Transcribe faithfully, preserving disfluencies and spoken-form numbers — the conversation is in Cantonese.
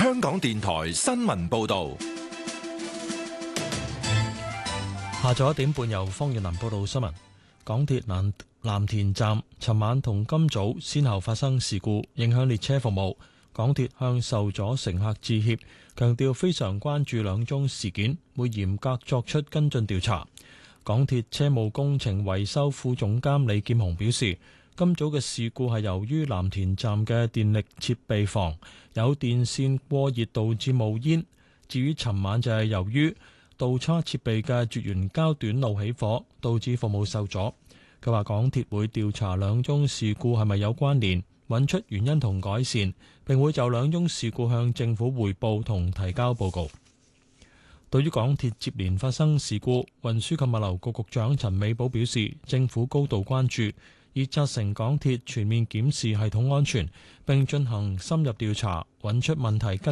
香港電台新聞報道。 下晝一點半由方月林報道新聞。港鐵藍藍田站尋晚同今早先後發生事故，影響列車服務。港鐵向受阻乘客致歉，強調非常關注兩宗事件，會嚴格作出跟進調查。港鐵車務工程維修副總監李劍雄表示，今早嘅事故係由於藍田站嘅電力設備房有電線過熱導致冒煙，至於尋晚就係由於導叉設備嘅絕緣膠短路起火，導致服務受阻。佢話港鐵會調查兩宗事故係咪有關聯，揾出原因同改善，並會就兩宗事故向政府匯報同提交報告。對於港鐵接連發生事故，運輸及物流局局長陳美寶表示，政府高度關注，已責成港鐵全面檢視系統安全，並進行深入調查，揾出問題根